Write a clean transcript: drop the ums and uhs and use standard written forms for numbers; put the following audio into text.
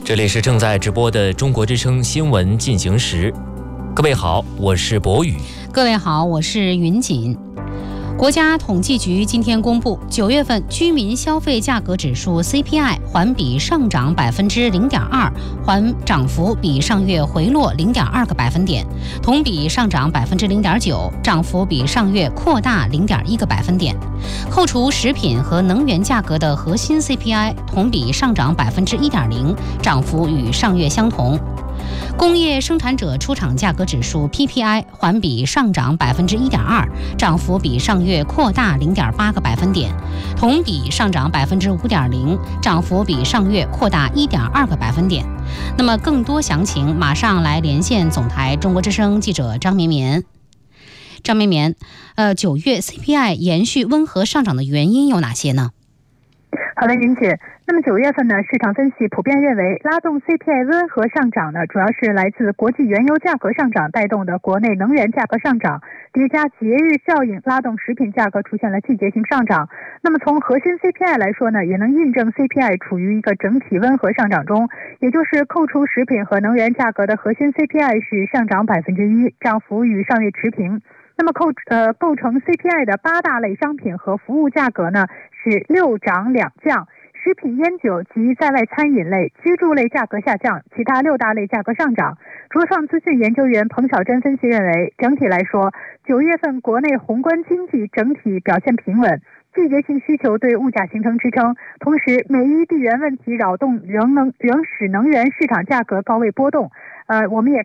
这里是正在直播的中国之声新闻进行时。各位好，我是博宇。 各位好，我是云锦。国家统计局今天公布，9月份居民消费价格指数 CPI 环比上涨0.2%，环涨幅比上月回落0.2个百分点，同比上涨0.9%，涨幅比上月扩大0.1个百分点。扣除食品和能源价格的核心 CPI 同比上涨1.0%，涨幅与上月相同。工业生产者出厂价格指数 PPI 环比上涨1.2%，涨幅比上月扩大0.8个百分点，同比上涨5.0%，涨幅比上月扩大1.2个百分点。那么更多详情，马上来连线总台中国之声记者张绵绵。张绵绵，9月 CPI 延续温和上涨的原因有哪些呢？ 好的，云姐。那么9月份呢，市场分析普遍认为，拉动 CPI 温和上涨呢，主要是来自国际原油价格上涨带动的国内能源价格上涨，叠加节日效应，拉动食品价格出现了季节性上涨。那么从核心 CPI 来说呢，也能印证 CPI 处于一个整体温和上涨中，也就是扣除食品和能源价格的核心 CPI 是上涨1%，涨幅与上月持平。那么构成 CPI 的8大类商品和服务价格呢是6涨2降，食品烟酒及在外餐饮类、居住类价格下降，其他6大类价格上涨。卓创资讯研究员彭小珍分析认为，整体来说9月份国内宏观经济整体表现平稳，季节性需求对物价形成支撑，同时美伊地缘问题扰动仍使能源市场价格高位波动。我们也